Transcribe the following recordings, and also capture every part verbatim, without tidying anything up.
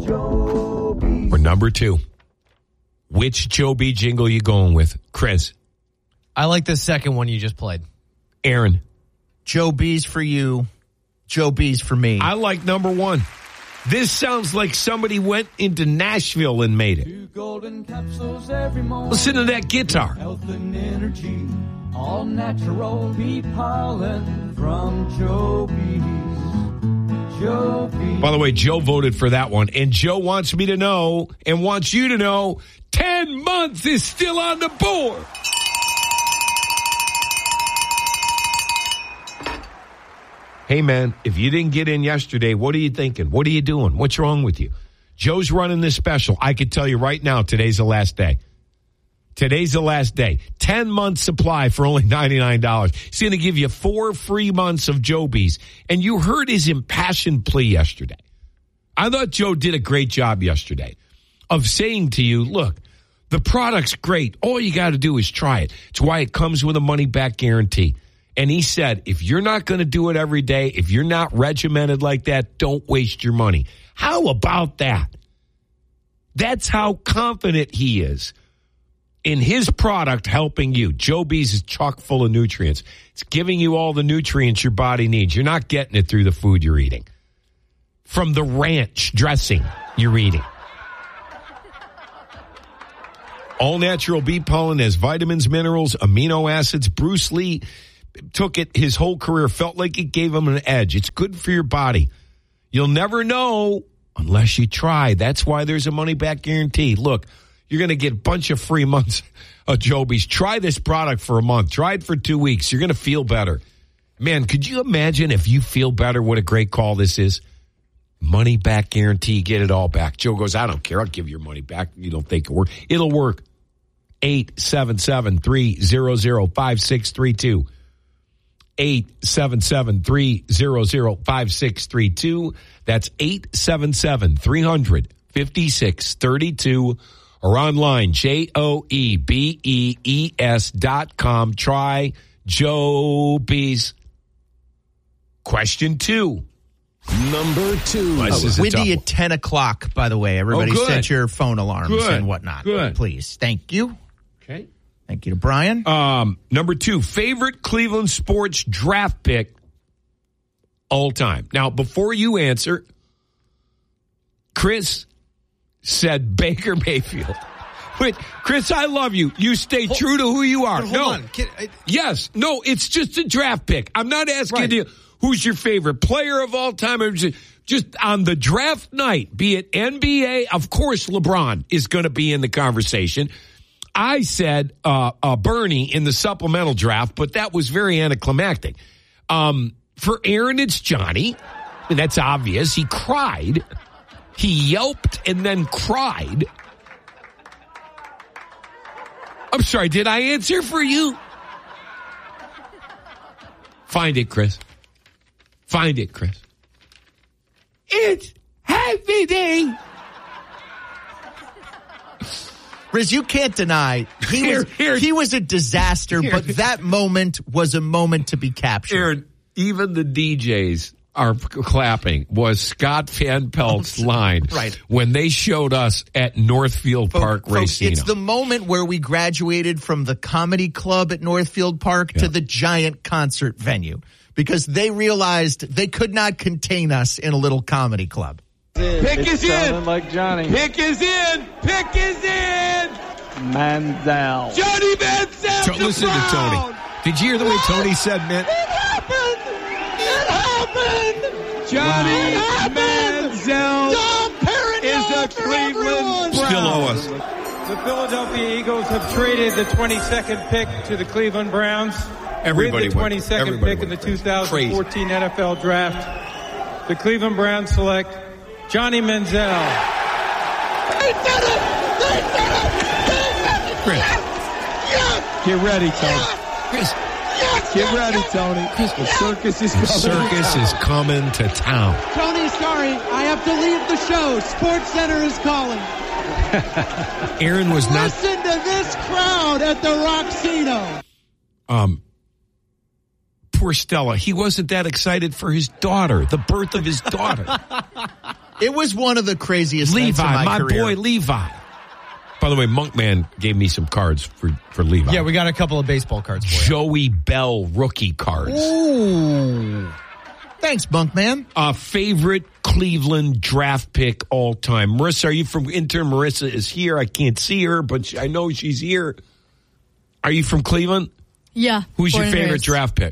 Or number two. Which Joe B jingle you going with? Chris. I like the second one you just played. Aaron. Joe B's for you. Joe B's for me. I like number one. This sounds like somebody went into Nashville and made it. Two golden capsules every morning. Listen to that guitar. Health and energy, all natural bee pollen from Joe B's. Joe B's. By the way, Joe voted for that one, and Joe wants me to know and wants you to know ten months is still on the board. Hey, man, if you didn't get in yesterday, what are you thinking? What are you doing? What's wrong with you? Joe's running this special. I could tell you right now, today's the last day. Today's the last day. ten month supply for only ninety-nine dollars. He's going to give you four free months of Joe B's. And you heard his impassioned plea yesterday. I thought Joe did a great job yesterday of saying to you, look, the product's great. All you got to do is try it. It's why it comes with a money-back guarantee. And he said, if you're not going to do it every day, if you're not regimented like that, don't waste your money. How about that? That's how confident he is in his product helping you. Joe B's is chock full of nutrients. It's giving you all the nutrients your body needs. You're not getting it through the food you're eating. From the ranch dressing you're eating. All natural bee pollen has vitamins, minerals, amino acids. Bruce Lee took it his whole career, felt like it gave him an edge. It's good for your body. You'll never know unless you try. That's why there's a money-back guarantee. Look, you're going to get a bunch of free months of Joe B's. Try this product for a month. Try it for two weeks. You're going to feel better. Man, could you imagine if you feel better what a great call this is? Money-back guarantee. Get it all back. Joe goes, I don't care. I'll give your money back. You don't think it'll work. It'll work. eight seven seven, three zero zero, five six three two. eight seven seven, three zero zero, five six three two. That's eight seven seven, three hundred, fifty-six thirty-two. Or online, J O E B E E S dot com. Try Joe B's. Question two. Number two. Uh, Windy at ten o'clock, by the way. Everybody oh, set your phone alarms good. and whatnot. Good. Please. Thank you. Okay. Thank you to Brian. Um, number two, favorite Cleveland sports draft pick all time. Now, before you answer, Chris said Baker Mayfield. Wait, Chris, I love you. You stay hold, true to who you are. Hold no. on. Can, I, yes. No, it's just a draft pick. I'm not asking right. you who's your favorite player of all time. I'm just, just on the draft night, be it N B A, of course LeBron is going to be in the conversation. I said uh, uh, Bernie in the supplemental draft, but that was very anticlimactic. Um, for Aaron, it's Johnny. I mean, that's obvious. He cried. He yelped and then cried. I'm sorry, did I answer for you? Find it, Chris. Find it, Chris. It's happening. Riz, you can't deny he Here, was here. he was a disaster, Here. but that moment was a moment to be captured. Aaron, even the D Js are clapping was Scott Van Pelt's line Right. when they showed us at Northfield Park Folks, Racino. it's the moment where we graduated from the comedy club at Northfield Park Yeah. to the giant concert venue because they realized they could not contain us in a little comedy club. Pick it's is in. Like Johnny. Pick is in. Pick is in. Manziel. Johnny Manziel. To- listen to Tony. Did you hear the way Tony said, man? It happened. It happened. Johnny Manziel is a Cleveland Brown. Still owe us. The Philadelphia Eagles have traded the twenty-second pick to the Cleveland Browns. Everybody With the went. twenty-second Everybody pick in the went. two thousand fourteen N F L Draft. The Cleveland Browns select Johnny Manziel. They did it. They did it. They did it. Chris. Yes. Get ready, Tony. Chris. Yes. Get ready, Tony. The circus is coming. Circus is coming to town. Tony, sorry, I have to leave the show. Sports Center is calling. Aaron was not. Listen to this crowd at the Roxino. Um, poor Stella. He wasn't that excited for his daughter, the birth of his daughter. It was one of the craziest Levi, nights of my, my career. boy Levi. By the way, Monkman gave me some cards for, for Levi. Yeah, we got a couple of baseball cards for you. Joey Bell rookie cards. Ooh. Thanks, Bunkman. Uh, favorite Cleveland draft pick all time. Marissa, are you from intern? Marissa is here. I can't see her, but she, I know she's here. Are you from Cleveland? Yeah. Who's your born and favorite raised. draft pick?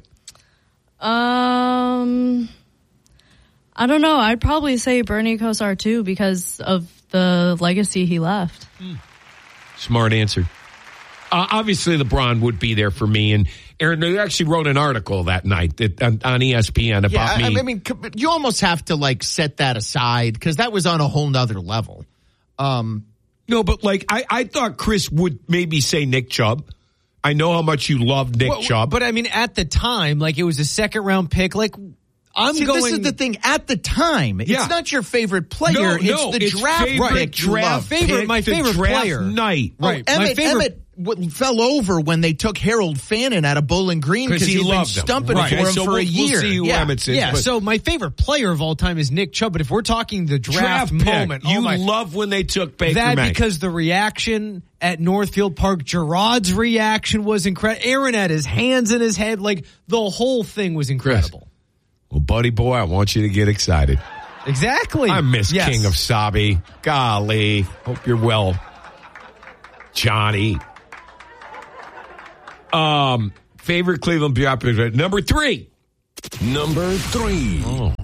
Um, I don't know. I'd probably say Bernie Kosar too because of the legacy he left. Hmm. Smart answer. Uh, obviously, LeBron would be there for me. And Aaron, they actually wrote an article that night that, on, on E S P N about yeah, me. I mean, you almost have to like set that aside because that was on a whole nother level. Um, no, but like I, I thought Chris would maybe say Nick Chubb. I know how much you love Nick Well, Chubb, but I mean, at the time, like it was a second round pick. Like I'm See, going. this is the thing. At the time, Yeah. it's not your favorite player. No, it's no, the it's draft favorite pick you draft love. favorite- pick, my the favorite draft player. night. Oh, Right, my Emmett, favorite- Emmett w- fell over when they took Harold Fannin out of Bowling Green Because because he he'd been loved him. stumping Right. for him So for we'll- a year. we'll see who yeah. Emmett is. Yeah, but- so my favorite player of all time is Nick Chubb. But if we're talking the draft, draft pick. moment, You oh my, love when they took Baker that Mayfield. because the reaction at Northfield Park, Gerard's reaction was incredible. Aaron had his hands in his head, like the whole thing was incredible. Well, buddy boy, I want you to get excited. Exactly. I miss Yes. King of Sabi. Golly. Hope you're well, Johnny. Um, favorite Cleveland draft pick. Number three. Number three. Oh.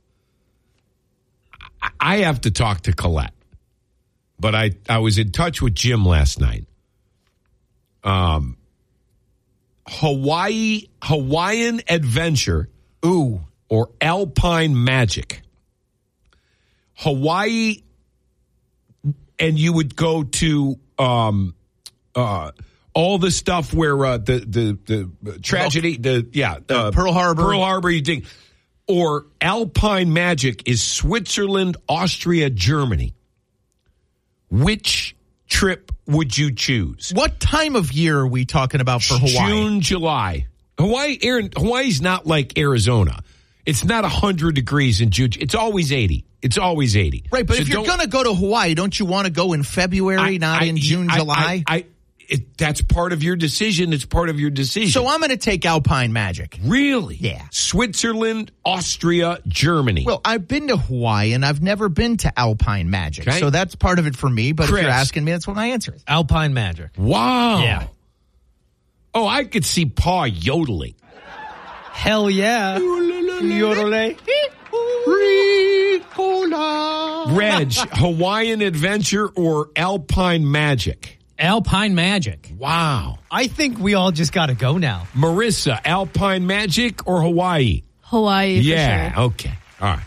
I- I have to talk to Colette. But I, I was in touch with Jim last night. Um, Hawaii, Hawaiian Adventure. Ooh. Or Alpine Magic. Hawaii, and you would go to um, uh, all the stuff where uh, the, the the tragedy, the yeah, uh, Pearl Harbor, Pearl Harbor, you think, or Alpine Magic is Switzerland, Austria, Germany. Which trip would you choose? What time of year are we talking about for Hawaii? June, July. Hawaii, Aaron, Hawaii's not like Arizona. It's not one hundred degrees in June. It's always eighty. It's always eighty. Right, but So if you're don't- going to go to Hawaii, don't you want to go in February, I- not I- in June, I- July? I, I, it, that's part of your decision. It's part of your decision. so I'm going to take Alpine Magic. really? Yeah. Switzerland, Austria, Germany. Well, I've been to Hawaii, and I've never been to Alpine Magic. Okay. So that's part of it for me, but Chris. if you're asking me, that's what my answer is. Alpine Magic. wow. Yeah. Oh, I could see Paw yodeling. Hell yeah. Yodelay. Reg, Hawaiian Adventure or Alpine Magic? Alpine Magic. Wow. I think we all just got to go now. Marissa, Alpine Magic or Hawaii? Hawaii, for Yeah, sure. okay. All right.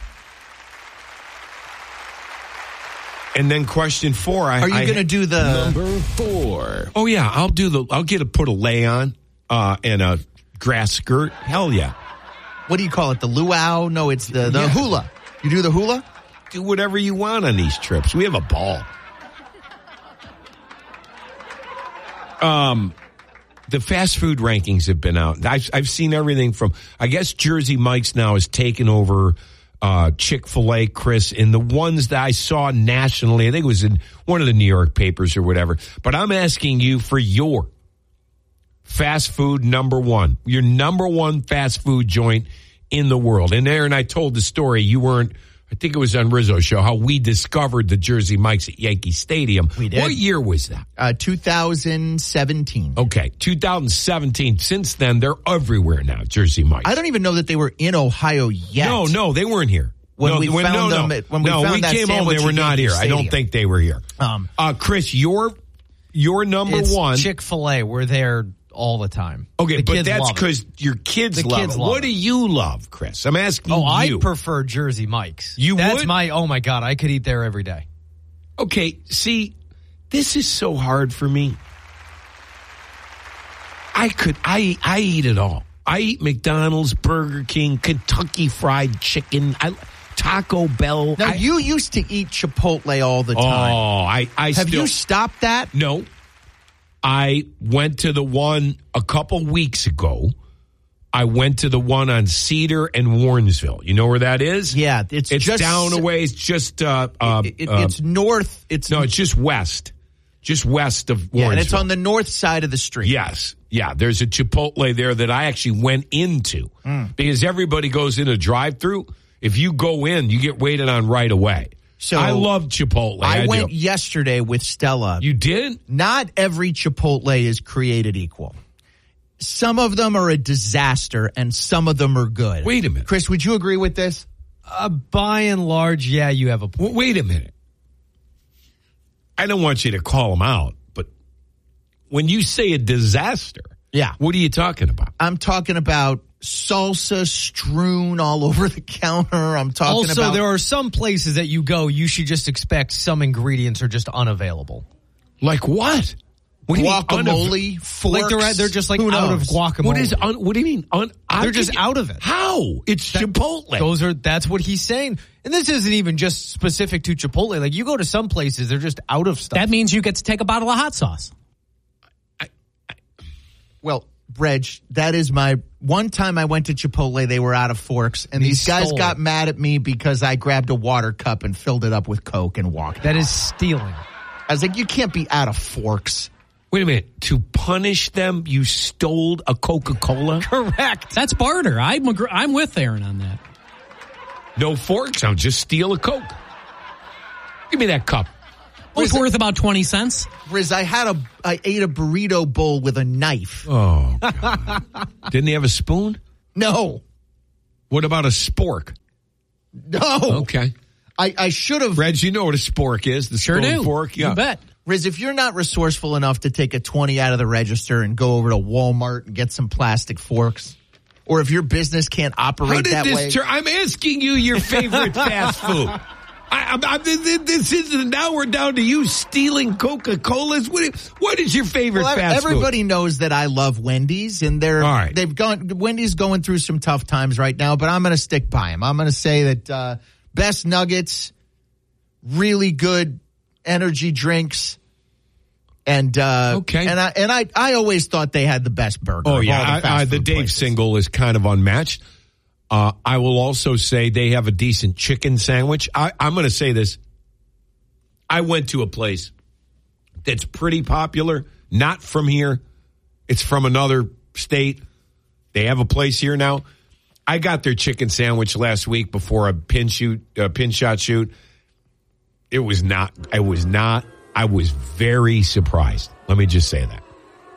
And then question four. I, Are you I- going to do the... Number four. Oh yeah, I'll do the. I'll get a put a lay on uh, and a grass skirt. Hell yeah, What do you call it? The luau? No, it's the, the Yeah. hula. You do the hula? do whatever you want on these trips. We have a ball. Um, the fast food rankings have been out. I've I've seen everything from. I guess Jersey Mike's now has taken over uh, Chick-fil-A, Chris, and the ones that I saw nationally. I think it was in one of the New York papers or whatever. But I'm asking you for your fast food number one, your number one fast food joint in the world. And Aaron, I told the story. You weren't. I think it was on Rizzo's show how we discovered the Jersey Mike's at Yankee Stadium. We did. What year was that? Uh, two thousand seventeen. Okay, two thousand seventeen. Since then, they're everywhere now, Jersey Mike's. I don't even know that they were in Ohio yet. No, no, they weren't here. When no, we when, found no, them no. at- when we no, found we that came home, sandwich they were at not Yankee here. I don't Stadium. think they were here. Um, uh, Chris, your your number It's one. Chick-fil-A. We're there all the time. Okay, The but kids that's love it. because your kids The love kids it. love what it. do you love, Chris? I'm asking Oh, I you. prefer Jersey Mike's. You That's would? my, oh my God, I could eat there every day. Okay, see, this is so hard for me. I could, I, I eat it all. I eat McDonald's, Burger King, Kentucky Fried Chicken, I, Taco Bell. now, I, you used to eat Chipotle all the oh, time. I, I Have still, you stopped that? No. I went to the one a couple weeks ago I went to the one on Cedar and Warrensville. You know where that is? Yeah, it's, it's just down a ways. Just uh, uh, it, it, uh, it's north. It's no, it's just west, just west of Warrensville. Yeah, and it's on the north side of the street. Yes, yeah. There's a Chipotle there that I actually went into mm. because everybody goes in a drive-through. If you go in, you get waited on right away. So I love Chipotle. I, I went do. yesterday with Stella. You did? Not every Chipotle is created equal. Some of them are a disaster, and some of them are good. Wait a minute. Chris, would you agree with this? Uh, by and large, yeah, you have a point. Wait a minute. I don't want you to call them out, but when you say a disaster, yeah, what are you talking about? I'm talking about salsa strewn all over the counter. I'm talking also, about... Also, there are some places that you go, you should just expect some ingredients are just unavailable. Like what? What do you guacamole, mean forks? Like they're, they're just like Who out knows? of guacamole. What is? Un, what do you mean? Un, they're just out of it. How? It's that, Chipotle. Those are. That's what he's saying. And this isn't even just specific to Chipotle. Like you go to some places, they're just out of stuff. That means you get to take a bottle of hot sauce. I, I, well, Reg, that is my one time I went to Chipotle. They were out of forks, and these guys stole. got mad at me because I grabbed a water cup and filled it up with Coke and walked. That out. is stealing. I was like, you can't be out of forks. Wait a minute. To punish them, you stole a Coca-Cola? Correct. That's barter. I'm, agr- I'm with Aaron on that. No forks. I'll just steal a Coke. Give me that cup. Well, it's worth about twenty cents. Riz, I had a, I ate a burrito bowl with a knife. Oh, God. Didn't he have a spoon? No. What about a spork? No. Okay. I, I should have. Reg, you know what a spork is? The Sure stone do. fork? Yeah. You bet. Riz, if you're not resourceful enough to take a twenty out of the register and go over to Walmart and get some plastic forks, or if your business can't operate How did that this way. turn? I'm asking you your favorite fast food. I, I, I, this isn't, now we're down to you stealing Coca-Colas. What, what is your favorite well, fast everybody food? knows that I love Wendy's, and they're All right. they've gone. Wendy's going through some tough times right now, but I'm going to stick by them. I'm going to say that uh, best nuggets, really good energy drinks, and uh, okay. And I and I I always thought they had the best burger. Oh of yeah, all the, I, fast I, the food Dave places. single is kind of unmatched. Uh, I will also say they have a decent chicken sandwich. I, I'm going to say this. I went to a place that's pretty popular, not from here. It's from another state. They have a place here now. I got their chicken sandwich last week before a pin shoot, uh, pin shot shoot. It was not, I was not, I was very surprised. Let me just say that.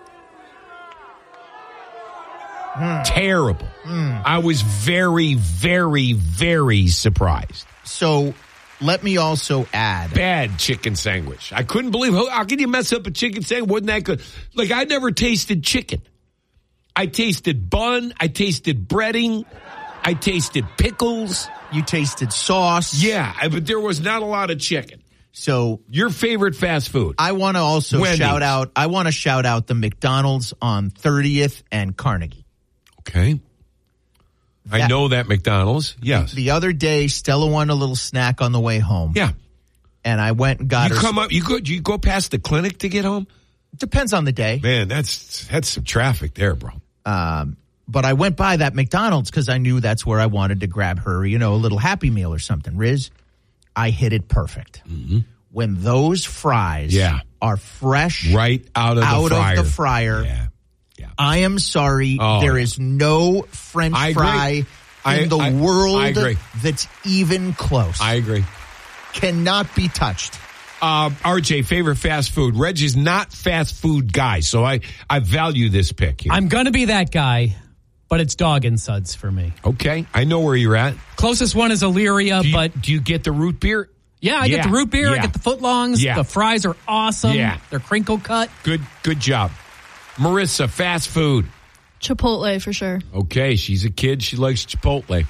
Mm. Terrible. Mm. I was very, very, very surprised. So let me also add. Bad chicken sandwich. I couldn't believe, how, how can you mess up a chicken sandwich? Wasn't that good? Like, I never tasted chicken. I tasted bun. I tasted breading. I tasted pickles. You tasted sauce. Yeah, but there was not a lot of chicken. So your favorite fast food? I want to also Wendy's. shout out. I want to shout out the McDonald's on thirtieth and Carnegie. Okay. That, I know that McDonald's. Yes. The, the other day, Stella wanted a little snack on the way home. Yeah. And I went and got you her. You come up. You go. You go past the clinic to get home. Depends on the day. Man, that's that's some traffic there, bro. Um, but I went by that McDonald's because I knew that's where I wanted to grab her, you know, a little Happy Meal or something. Riz, I hit it perfect. Mm-hmm. When those fries yeah. are fresh, right out of out the fryer. of the fryer. Yeah. Yeah. I am sorry. Oh, there yeah. is no French I fry agree. in I, the I, world I agree. that's even close. I agree. Cannot be touched. Uh, R J, favorite fast food. Reg is not fast food guy, so I, I value this pick here. I'm going to be that guy, but it's Dog and Suds for me. Okay, I know where you're at. Closest one is Illyria, do you, but... Do you get the root beer? Yeah, I yeah. get the root beer, yeah. I get the footlongs, yeah. the fries are awesome, yeah. they're crinkle cut. Good, good job. Marissa, fast food. Chipotle for sure. Okay, she's a kid. She likes Chipotle.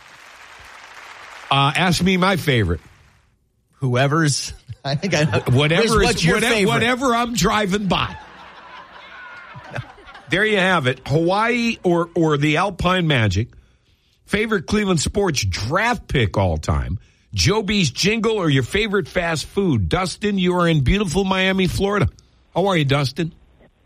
Uh, ask me my favorite. Whoever's, I think I know. Whatever Riz, is, whatever, whatever I'm driving by. There you have it. Hawaii or, or the Alpine Magic. Favorite Cleveland sports draft pick all time. Joe B's jingle or your favorite fast food. Dustin, you are in beautiful Miami, Florida. How are you, Dustin?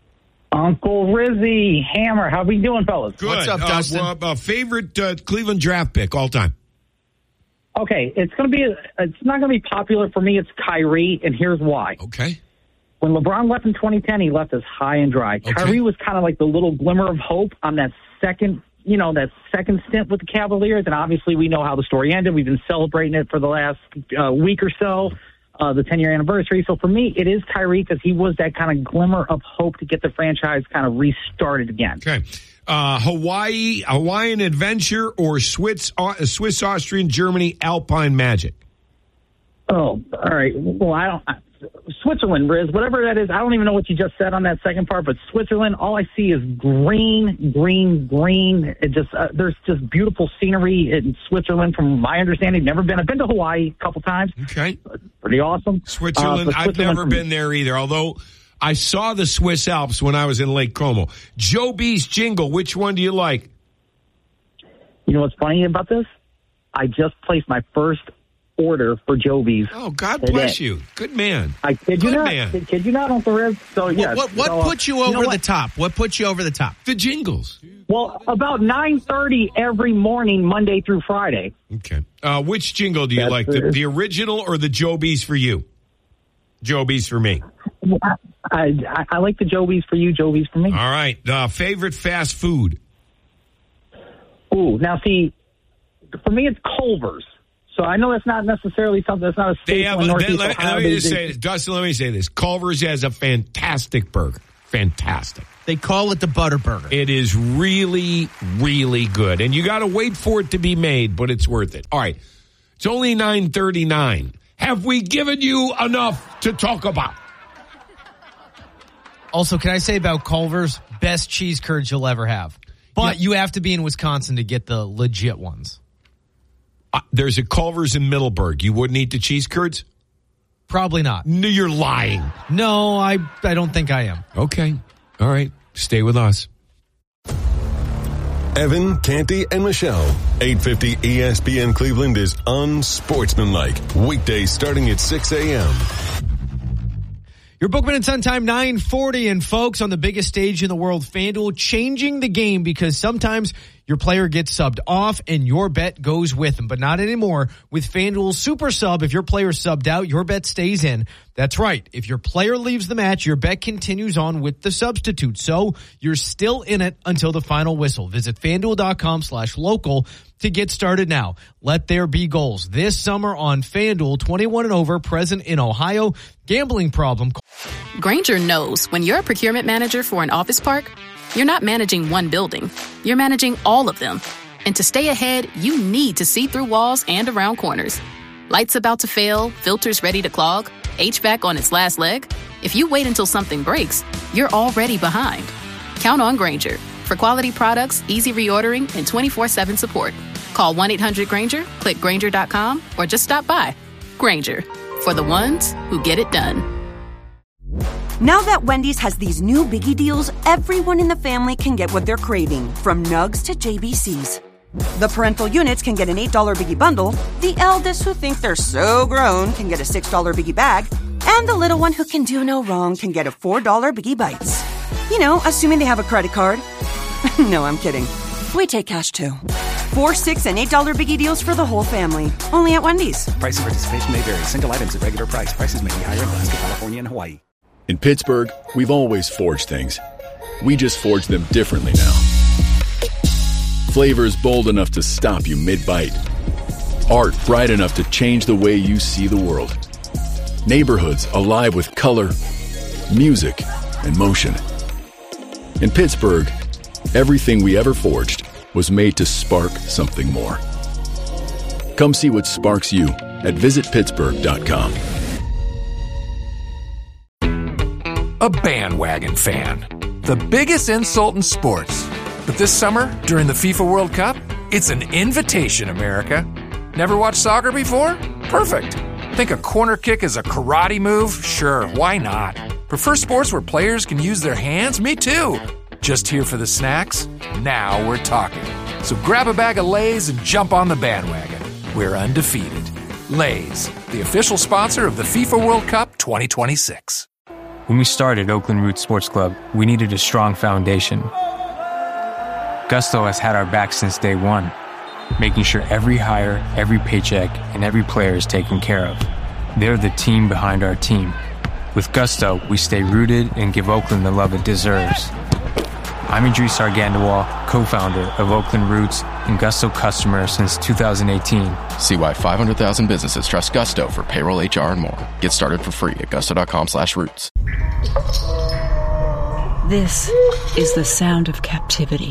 Uncle Rizzy, Hammer, how we doing, fellas? Good. What's up, uh, Dustin? well, uh, favorite uh, Cleveland draft pick all time? Okay, it's going to be, a, it's not going to be popular for me. It's Kyrie, and here's why. Okay. When LeBron left in twenty ten, he left us high and dry. Okay. Kyrie was kind of like the little glimmer of hope on that second, you know, that second stint with the Cavaliers, and obviously we know how the story ended. We've been celebrating it for the last uh, week or so, uh, the ten-year anniversary. So for me, it is Kyrie because he was that kind of glimmer of hope to get the franchise kind of restarted again. Okay. Uh, Hawaii, Hawaiian Adventure, or Swiss, uh, Swiss, Austrian, Germany, Alpine Magic? Oh, all right. Well, I don't. I, Switzerland, Riz, whatever that is. I don't even know what you just said on that second part, but Switzerland, all I see is green, green, green. It just uh, there's just beautiful scenery in Switzerland, from my understanding. Never been. I've been to Hawaii a couple times. Okay, pretty awesome. Switzerland, uh, I've Switzerland never been there either. Although I saw the Swiss Alps when I was in Lake Como. Joe B's jingle. Which one do you like? You know what's funny about this? I just placed my first order for Joby's. Oh, God today. bless you. Good man. I kid you Good not. man. I kid you not, Uncle Riz. So, yeah. What, what, so, what put you uh, over you know the what? top? What put you over the top? The jingles. Well, about nine thirty every morning, Monday through Friday. Okay. Uh, which jingle do you That's like? The, it. the original or the Joe B's for you? Joe B's for me. I, I, I like the Joby's for you, Joby's for me. All right. Uh, favorite fast food? Ooh, now see, for me it's Culver's. So I know that's not necessarily something that's not a They staple have. in Let, Northeast let, Ohio. let me They- just they- say this, Dustin. Let me say this. Culver's has a fantastic burger. Fantastic. They call it the Butter Burger. It is really, really good, and you got to wait for it to be made, but it's worth it. All right, it's only nine thirty-nine. Have we given you enough to talk about? Also, can I say about Culver's, best cheese curds you'll ever have. But Yeah. you have to be in Wisconsin to get the legit ones. Uh, there's a Culver's in Middleburg. You wouldn't eat the cheese curds? Probably not. No, you're lying. No, I I don't think I am. Okay. All right. Stay with us. Evan, Canty, and Michelle. eight fifty E S P N Cleveland is unsportsmanlike. Weekdays starting at six a.m. Your Bookman and Sun time nine forty, and folks, on the biggest stage in the world, FanDuel changing the game because sometimes your player gets subbed off and your bet goes with them, but not anymore. With FanDuel Super Sub, if your player subbed out, your bet stays in. That's right. If your player leaves the match, your bet continues on with the substitute. So you're still in it until the final whistle. Visit FanDuel.com slash local to get started now. Let there be goals. This summer on FanDuel, twenty-one and over, present in Ohio. Gambling problem. Grainger knows when you're a procurement manager for an office park, you're not managing one building. You're managing all of them. And to stay ahead, you need to see through walls and around corners. Lights about to fail, filters ready to clog, H V A C on its last leg. If you wait until something breaks, you're already behind. Count on Grainger for quality products, easy reordering, and twenty-four seven support. Call one eight hundred Grainger, click Grainger dot com, or just stop by. Grainger, for the ones who get it done. Now that Wendy's has these new Biggie deals, everyone in the family can get what they're craving, from Nugs to J B Cs. The parental units can get an eight dollar Biggie bundle, the eldest who think they're so grown can get a six dollar Biggie bag, and the little one who can do no wrong can get a four dollar Biggie Bites. You know, assuming they have a credit card. No, I'm kidding. We take cash too. Four, six, and eight dollar Biggie deals for the whole family. Only at Wendy's. Price and participation may vary. Single items at regular price. Prices may be higher in Alaska, California, and Hawaii. In Pittsburgh, we've always forged things. We just forge them differently now. Flavors bold enough to stop you mid-bite. Art bright enough to change the way you see the world. Neighborhoods alive with color, music, and motion. In Pittsburgh, everything we ever forged was made to spark something more. Come see what sparks you at visit pittsburgh dot com. A bandwagon fan. The biggest insult in sports. But this summer, during the FIFA World Cup, it's an invitation, America. Never watched soccer before? Perfect. Think a corner kick is a karate move? Sure, why not? Prefer sports where players can use their hands? Me too. Just here for the snacks? Now we're talking. So grab a bag of Lay's and jump on the bandwagon. We're undefeated. Lay's, the official sponsor of the FIFA World Cup twenty twenty-six. When we started Oakland Roots Sports Club, we needed a strong foundation. Gusto has had our back since day one, making sure every hire, every paycheck, and every player is taken care of. They're the team behind our team. With Gusto, we stay rooted and give Oakland the love it deserves. I'm Idris Argandawal, co-founder of Oakland Roots and Gusto customer since two thousand eighteen. See why five hundred thousand businesses trust Gusto for payroll, H R, and more. Get started for free at gusto.com slash roots. This is the sound of captivity.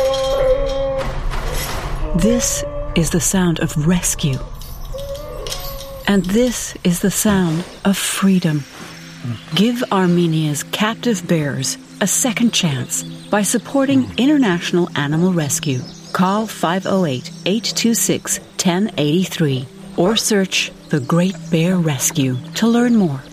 This is the sound of rescue. And this is the sound of freedom. Give Armenia's captive bears a second chance by supporting International Animal Rescue. Call five oh eight, eight two six, one oh eight three or search The Great Bear Rescue to learn more.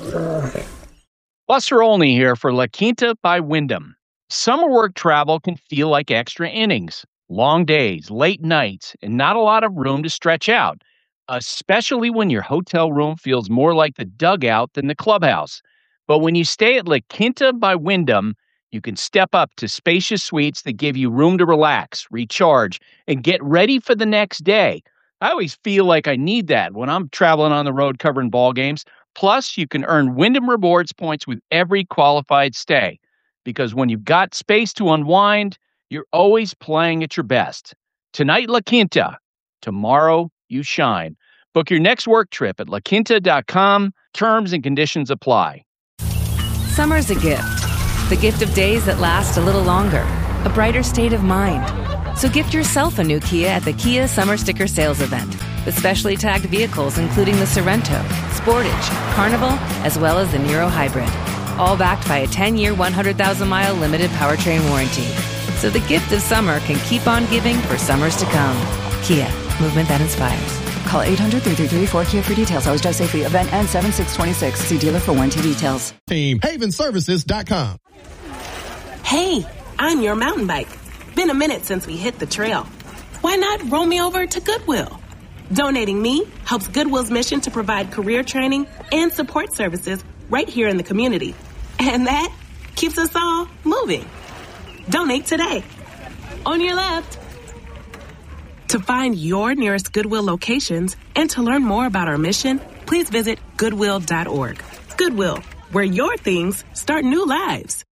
Buster Olney here for La Quinta by Wyndham. Summer work travel can feel like extra innings. Long days, late nights, and not a lot of room to stretch out, especially when your hotel room feels more like the dugout than the clubhouse. But when you stay at La Quinta by Wyndham, you can step up to spacious suites that give you room to relax, recharge, and get ready for the next day. I always feel like I need that when I'm traveling on the road covering ball games. Plus, you can earn Wyndham Rewards points with every qualified stay. Because when you've got space to unwind, you're always playing at your best. Tonight, La Quinta. Tomorrow, you shine. Book your next work trip at la quinta dot com. Terms and conditions apply. Summer's a gift. The gift of days that last a little longer. A brighter state of mind. So gift yourself a new Kia at the Kia Summer Sticker Sales Event. With specially tagged vehicles including the Sorrento, Sportage, Carnival, as well as the Niro Hybrid. All backed by a ten-year, one hundred thousand mile limited powertrain warranty. So the gift of summer can keep on giving for summers to come. Kia, movement that inspires. Call eight hundred, three three three, four K I A for details. Always drive safely. Event ends seven six twenty-six. See dealer for warranty details. Team haven services dot com. Hey, I'm your mountain bike. Been a minute since we hit the trail. Why not roll me over to Goodwill? Donating me helps Goodwill's mission to provide career training and support services right here in the community. And that keeps us all moving. Donate today. On your left. To find your nearest Goodwill locations and to learn more about our mission, please visit goodwill dot org. Goodwill, where your things start new lives.